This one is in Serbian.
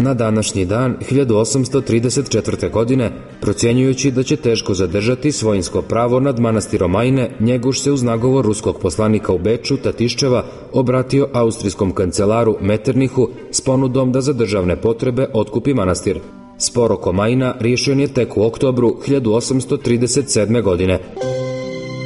na današnji dan 1834. godine, procjenjujući da će teško zadržati svojinsko pravo nad manastirom Ajne, Njeguš se uz nagovor ruskog poslanika u Beču, Tatiščeva, obratio austrijskom kancelaru Metternichu s ponudom da za državne potrebe otkupi manastir. Spor oko Majna riješen je tek u oktobru 1837. godine.